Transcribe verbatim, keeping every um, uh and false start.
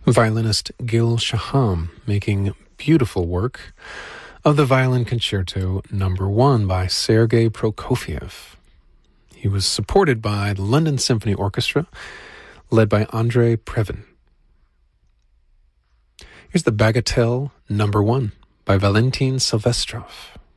violinist Gil Shaham making beautiful work of the Violin Concerto Number One by Sergei Prokofiev. He was supported by the London Symphony Orchestra, led by Andrei Previn. Here's the Bagatelle Number One by Valentin Silvestrov.